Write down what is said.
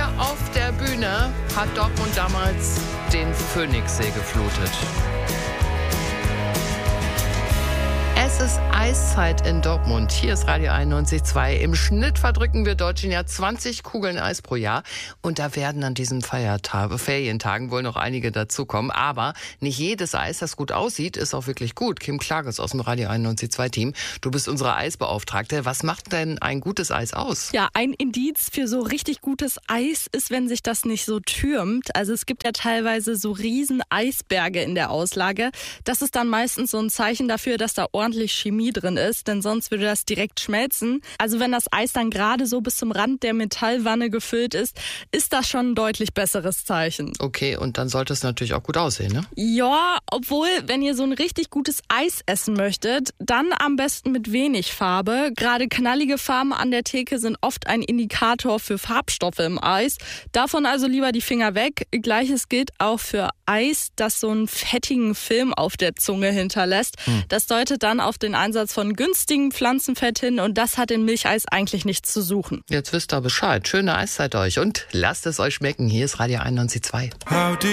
auf der Bühne hat Dortmund damals den Phoenixsee geflutet. Es ist Eiszeit in Dortmund. Hier ist Radio 91.2. Im Schnitt verdrücken wir Deutschen ja 20 Kugeln Eis pro Jahr. Und da werden an diesen Ferientagen wohl noch einige dazukommen. Aber nicht jedes Eis, das gut aussieht, ist auch wirklich gut. Kim Klages aus dem Radio 91.2-Team. Du bist unsere Eisbeauftragte. Was macht denn ein gutes Eis aus? Ja, ein Indiz für so richtig gutes Eis ist, wenn sich das nicht so türmt. Also es gibt ja teilweise so riesen Eisberge in der Auslage. Das ist dann meistens so ein Zeichen dafür, dass da ordentlich Chemie drin ist, denn sonst würde das direkt schmelzen. Also wenn das Eis dann gerade so bis zum Rand der Metallwanne gefüllt ist, ist das schon ein deutlich besseres Zeichen. Okay, und dann sollte es natürlich auch gut aussehen, ne? Ja, obwohl, wenn ihr so ein richtig gutes Eis essen möchtet, dann am besten mit wenig Farbe. Gerade knallige Farben an der Theke sind oft ein Indikator für Farbstoffe im Eis. Davon also lieber die Finger weg. Gleiches gilt auch für Eis, das so einen fettigen Film auf der Zunge hinterlässt. Das deutet dann auf den Einsatz von günstigem Pflanzenfett hin und das hat in Milcheis eigentlich nichts zu suchen. Jetzt wisst ihr Bescheid. Schöne Eiszeit euch und lasst es euch schmecken. Hier ist Radio 91.2.